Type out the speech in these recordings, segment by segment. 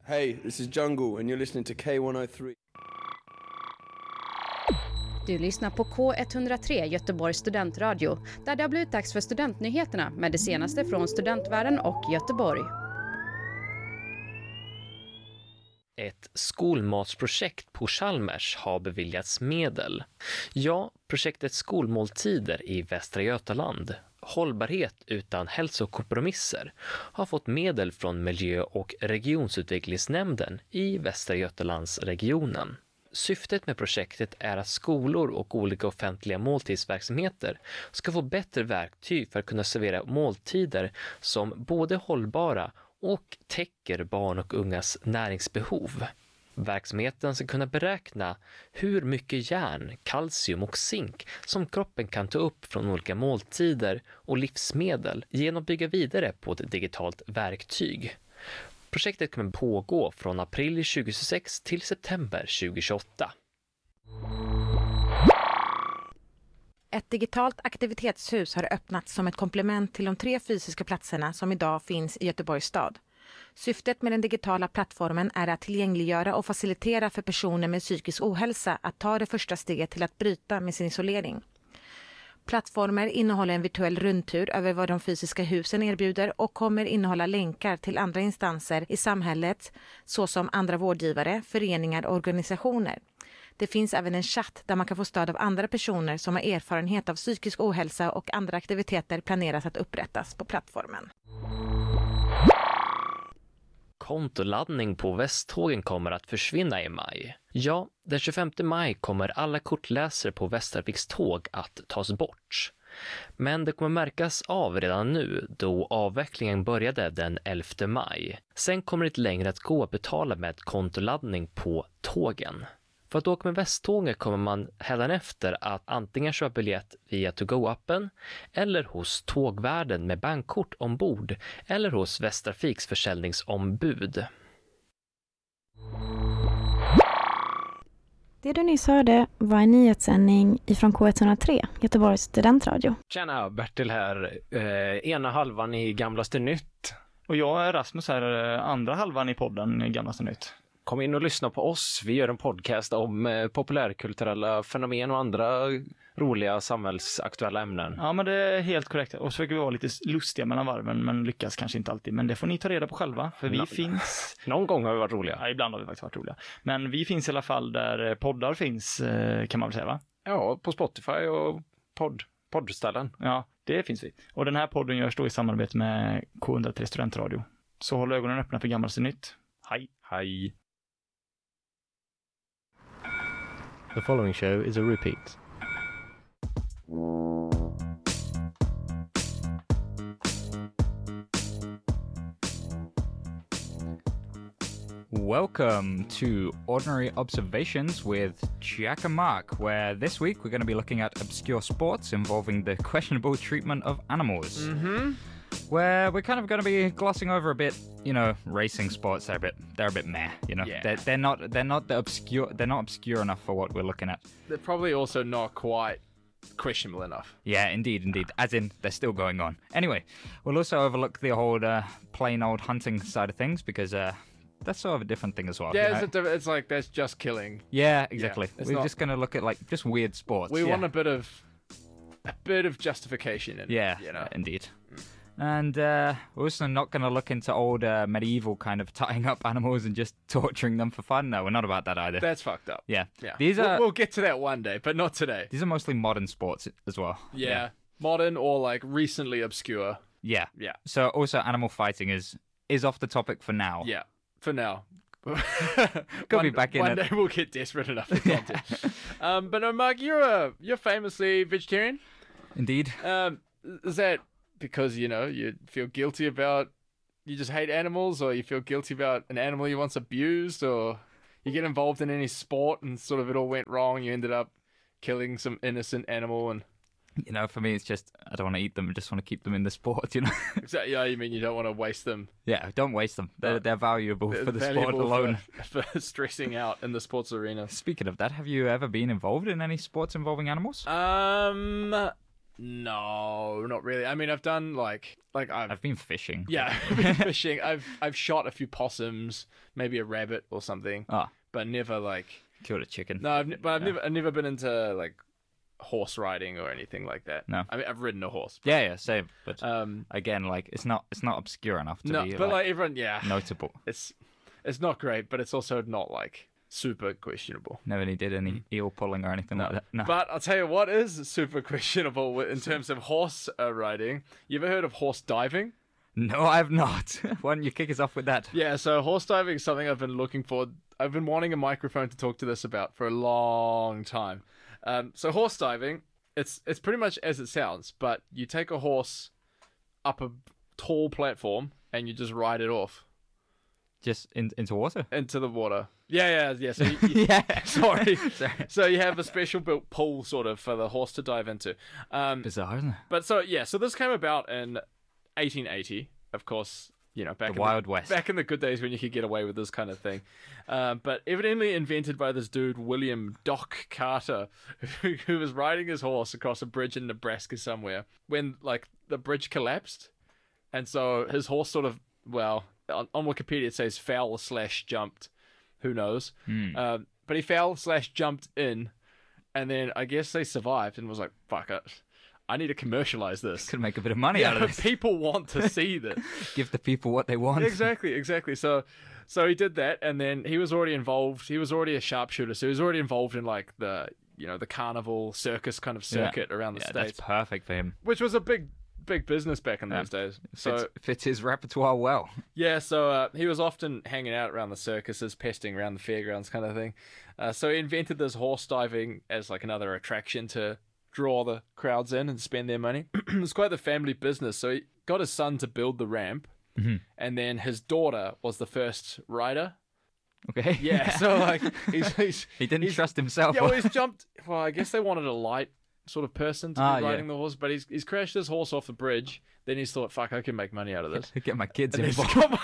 Hey, this is Jungle and you're listening to K103. Du lyssnar på K103 Göteborgs studentradio, där det har blivit dags för studentnyheterna med det senaste från studentvärlden och Göteborg. Ett skolmatsprojekt på Chalmers har beviljats medel. Ja, projektet Skolmåltider i Västra Götaland, hållbarhet utan hälsokompromisser, har fått medel från miljö- och regionsutvecklingsnämnden i Västra Götalandsregionen. Syftet med projektet är att skolor och olika offentliga måltidsverksamheter ska få bättre verktyg för att kunna servera måltider som både är hållbara och täcker barn och ungas näringsbehov. Verksamheten ska kunna beräkna hur mycket järn, kalcium och zink som kroppen kan ta upp från olika måltider och livsmedel genom att bygga vidare på ett digitalt verktyg. Projektet kommer pågå från april 2026 till september 2028. Ett digitalt aktivitetshus har öppnats som ett komplement till de 3 fysiska platserna som idag finns i Göteborgs stad. Syftet med den digitala plattformen är att tillgängliggöra och facilitera för personer med psykisk ohälsa att ta det första steget till att bryta med sin isolering. Plattformer innehåller en virtuell rundtur över vad de fysiska husen erbjuder och kommer innehålla länkar till andra instanser i samhället, såsom andra vårdgivare, föreningar och organisationer. Det finns även en chatt där man kan få stöd av andra personer som har erfarenhet av psykisk ohälsa, och andra aktiviteter planeras att upprättas på plattformen. Kontoladdning på Västtågen kommer att försvinna i maj. Ja, den 25 maj kommer alla kortläsare på Västerviks tåg att tas bort. Men det kommer märkas av redan nu, då avvecklingen började den 11 maj. Sen kommer det inte längre att gå att betala med kontoladdning på tågen. För att åka med Västtåget kommer man hädanefter att antingen köpa biljett via To-Go-appen eller hos tågvärden med bankkort ombord eller hos Västtrafiks försäljningsombud. Det du nyss hörde var en nyhetssändning ifrån K103, Göteborgs studentradio. Tjena, Bertil här. Ena halvan i Gamlaste Nytt. Och jag är Rasmus här, andra halvan i podden Gamlaste Nytt. Kom in och lyssna på oss. Vi gör en podcast om populärkulturella fenomen och andra roliga samhällsaktuella ämnen. Ja, men det är helt korrekt. Och så försöker vi vara lite lustiga mellan varven, men lyckas kanske inte alltid. Men det får ni ta reda på själva, för vi finns... Någon gång har vi varit roliga. Ja, ibland har vi faktiskt varit roliga. Men vi finns i alla fall där poddar finns, kan man väl säga, va? Ja, på Spotify och poddställen. Ja, det finns vi. Och den här podden görs då i samarbete med K103 studentradio. Så håll ögonen öppna för Gamlaste Nytt. Hej! Hej! The following show is a repeat. Welcome to Ordinary Observations with Jack and Mark, where this week we're going to be looking at obscure sports involving the questionable treatment of animals. Where we're kind of going to be glossing over a bit, you know, racing sports. They're a bit meh, you know. Yeah. They're not obscure enough for what we're looking at. They're probably also not quite questionable enough. Yeah, indeed. As in, they're still going on. Anyway, we'll also overlook the old plain old hunting side of things, because that's sort of a different thing as well. Yeah, you know? It's like that's just killing. Yeah, exactly. Yeah, We're just going to look at like just weird sports. We want a bit of justification in it, you know. Indeed. And we're also not going to look into old medieval kind of tying up animals and just torturing them for fun. No, we're not about that either. That's fucked up. Yeah. We'll get to that one day, but not today. These are mostly modern sports as well. Yeah. Modern or like recently obscure. Yeah. Yeah. So also animal fighting is off the topic for now. Yeah. For now. Could be back in one it. day we'll get desperate enough for content. But no, Mark, you're famously vegetarian. Indeed. Is that because, you know, you feel guilty about, you just hate animals, or you feel guilty about an animal you once abused, or you get involved in any sport and sort of it all went wrong, you ended up killing some innocent animal? And you know, for me it's just I don't want to eat them, I just want to keep them in the sport, you know. Exactly. Yeah, you mean you don't want to waste them? Yeah, don't waste them. They're valuable for the sport alone. For stressing out in the sports arena. Speaking of that, have you ever been involved in any sports involving animals? No, not really. I mean, I've done like I've been fishing. yeah, I've been fishing. I've shot a few possums, maybe a rabbit or something, but never like killed a chicken. No, I've never been into like horse riding or anything like that. No, I mean I've ridden a horse. But, yeah, same. But again, like it's not obscure enough to be. But like everyone, notable. It's not great, but it's also not like super questionable. Never did any eel pulling or anything like that. No. But I'll tell you what is super questionable in terms of horse riding. You ever heard of horse diving? No, I've not. Why don't you kick us off with that? Yeah, so horse diving is something I've been looking for. I've been wanting a microphone to talk to this about for a long time. So horse diving, it's pretty much as it sounds, but you take a horse up a tall platform and you just ride it off. Just into water? Into the water. Yeah. So yeah. Sorry. So you have a special built pool sort of for the horse to dive into. Bizarre, isn't it? But so this came about in 1880, of course. You know, back the Wild West. Back in the good days when you could get away with this kind of thing. But evidently invented by this dude, William Doc Carter, who was riding his horse across a bridge in Nebraska somewhere when, like, the bridge collapsed. And so his horse sort of, well, on Wikipedia it says fell/jumped. Who knows? But he fell/jumped in, and then I guess they survived and was like, fuck it. I need to commercialize this. Could make a bit of money out of this. People want to see this. Give the people what they want. Exactly. So he did that, and then he was already involved. He was already a sharpshooter, so he was already involved in like the carnival circus kind of circuit around the states. That's perfect for him. Which was a big business back in those days. So fits his repertoire well. Yeah, so he was often hanging out around the circuses, pesting around the fairgrounds kind of thing. So he invented this horse diving as like another attraction to draw the crowds in and spend their money. It was quite the family business. So he got his son to build the ramp, and then his daughter was the first rider. Okay. Yeah, so like he didn't trust himself. Yeah, well, he's jumped. Well, I guess they wanted a light sort of person to be riding the horse, but he's crashed his horse off the bridge. Then he's thought, fuck, I can make money out of this. Get my kids and involved.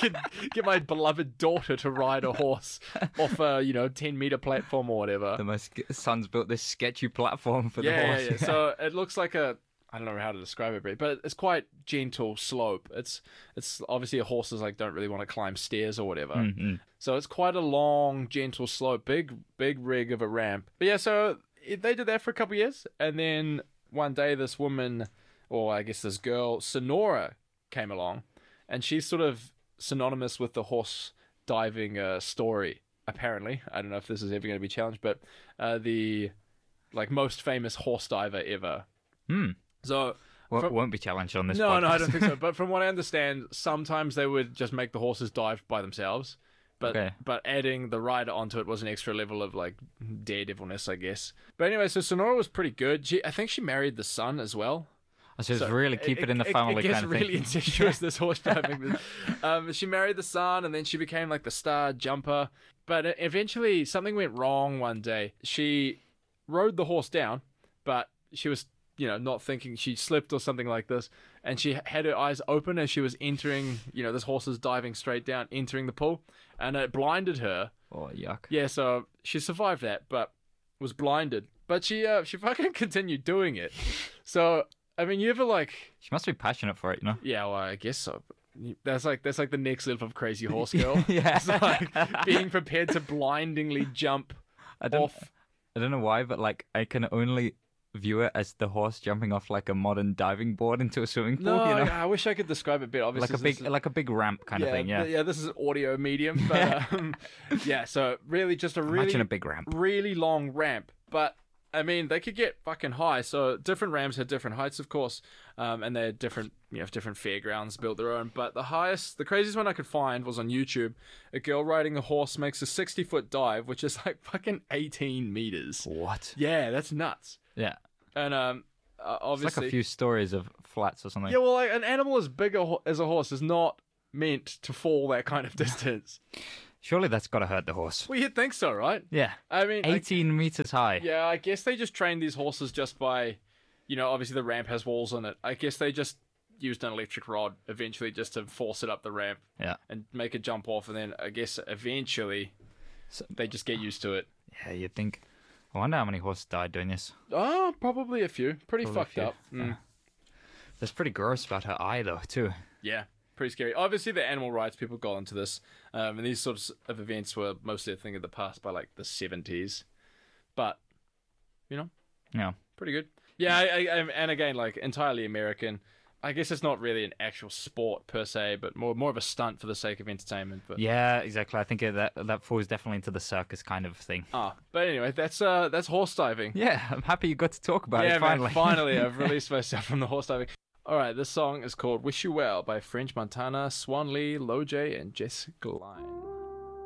Get my beloved daughter to ride a horse off a 10-meter platform or whatever. My son's built this sketchy platform for the horse. Yeah. So it looks like I don't know how to describe it, but it's quite gentle slope. It's obviously horses like don't really want to climb stairs or whatever. Mm-hmm. So it's quite a long, gentle slope, big rig of a ramp. But yeah, so they did that for a couple of years, and then one day this woman, or I guess this girl, Sonora, came along, and she's sort of synonymous with the horse diving story, apparently. I don't know if this is ever going to be challenged, but the most famous horse diver ever. So won't be challenged on this podcast. No, I don't think so. But from what I understand, sometimes they would just make the horses dive by themselves. But adding the rider onto it was an extra level of like daredevilness, I guess. But anyway, so Sonora was pretty good. I think she married the son as well. So it's really keep it in the family kind of thing. It gets really incestuous, this horse diving. She married the son, and then she became like the star jumper. But eventually something went wrong one day. She rode the horse down, but she was not thinking. She slipped or something like this, and she had her eyes open as she was entering, this horse is diving straight down, entering the pool, and it blinded her. Oh, yuck. Yeah, so she survived that, but was blinded. But she fucking continued doing it. So, I mean, you ever She must be passionate for it, Yeah, well, I guess so. That's like the next level of crazy horse girl. Yeah. It's like being prepared to blindingly jump off. I don't know why, but I can only view it as the horse jumping off like a modern diving board into a swimming pool. No, I wish I could describe it better. Obviously, like a big ramp kind of thing. Yeah, this is an audio medium, but so really just imagine a big ramp, really long ramp. But I mean, they could get fucking high. So different ramps had different heights, of course, and they had different fairgrounds built their own. But the craziest one I could find was on YouTube. A girl riding a horse makes a 60-foot dive, which is like fucking 18 meters. What? Yeah, that's nuts. Yeah. And obviously, it's like a few stories of flats or something. Yeah, well, an animal as big as a horse is not meant to fall that kind of distance. Surely that's got to hurt the horse. Well, you'd think so, right? Yeah. I mean, 18 meters high. Yeah, I guess they just trained these horses just by, obviously the ramp has walls on it. I guess they just used an electric rod eventually just to force it up the ramp. Yeah. And make it jump off, and then I guess eventually they just get used to it. Yeah, you'd think. I wonder how many horses died doing this. Oh, probably a few. Pretty Probably a fucked few. up. Mm. That's pretty gross about her eye, though, too. Yeah, pretty scary. Obviously, the animal rights people got into this, and these sorts of events were mostly a thing of the past by like the 70s. But, you know, Yeah. pretty good. Yeah, and again, like entirely American. I guess it's not really an actual sport per se, but more of a stunt for the sake of entertainment. But Yeah, exactly. I think that falls definitely into the circus kind of thing. but anyway, that's horse diving. Yeah, I'm happy you got to talk about Yeah, it finally. man, finally, I've released myself from the horse diving. All right, this song is called "Wish You Well" by French Montana, Swan Lee, Loj, and Jessica Line.